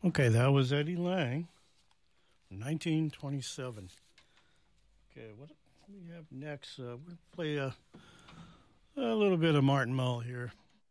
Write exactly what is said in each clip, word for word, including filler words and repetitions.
Okay, that was Eddie Lang, nineteen twenty-seven. Okay, what do we have next? Uh, we'll play a, a little bit of Martin Mull here.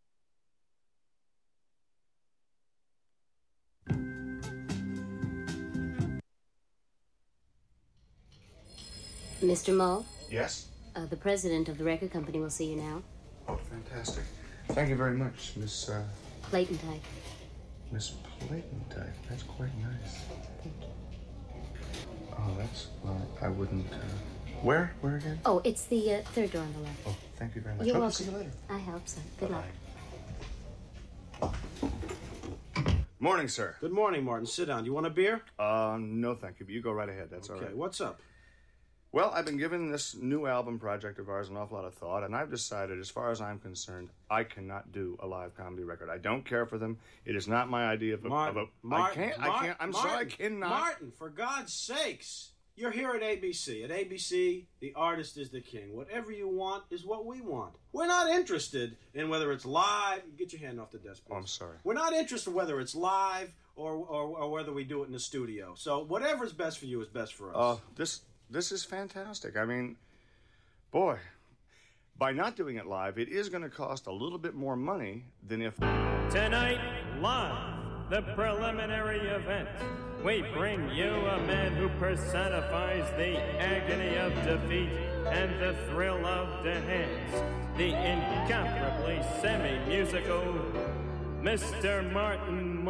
Mister Mull? Yes? Uh, the president of the record company will see you now. Oh, fantastic. Thank you very much, Miss, uh... Clayton-Tyke. Miss Clayton-Tyke. That's quite nice. Thank you. Oh, that's... Well, I wouldn't, uh... Where? Where again? Oh, it's the uh, third door on the left. Oh, thank you very much. You're Hope welcome. to see you later. I hope so. Good Bye-bye. luck. Morning, sir. Good morning, Martin. Sit down. You want a beer? Uh, no, thank you. But you go right ahead. That's okay, all right. What's up? Well, I've been giving this new album project of ours an awful lot of thought, and I've decided, as far as I'm concerned, I cannot do a live comedy record. I don't care for them. It is not my idea of a... Martin, of a Martin, I can't, Martin, I can't, I'm Martin, sorry, I cannot... Martin, for God's sakes, you're here at A B C. At A B C, the artist is the king. Whatever you want is what we want. We're not interested in whether it's live... Get your hand off the desk, please. Oh, I'm sorry. We're not interested whether it's live or, or, or whether we do it in the studio. So whatever's best for you is best for us. Uh, this... This is fantastic. I mean, boy, by not doing it live, it is going to cost a little bit more money than if... Tonight, live, the preliminary event. We bring you a man who personifies the agony of defeat and the thrill of dance. The incomparably semi-musical Mister Martin